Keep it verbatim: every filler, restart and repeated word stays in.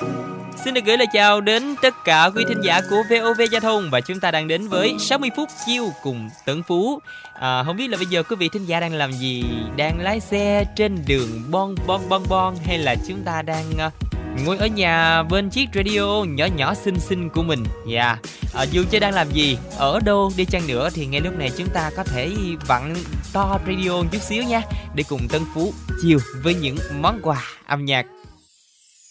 Xin được gửi lời chào đến tất cả quý thính giả của vê o vê Giao thông. Và chúng ta đang đến với sáu mươi phút chiêu cùng Tấn Phú. à, Không biết là bây giờ quý vị thính giả đang làm gì? Đang lái xe trên đường bon bon bon bon, hay là chúng ta đang uh, ngồi ở nhà bên chiếc radio nhỏ nhỏ xinh xinh của mình? Dạ yeah. à, Dù cho đang làm gì, ở đâu đi chăng nữa, thì ngay lúc này chúng ta có thể vặn to radio chút xíu nha, để cùng Tấn Phú chiều với những món quà âm nhạc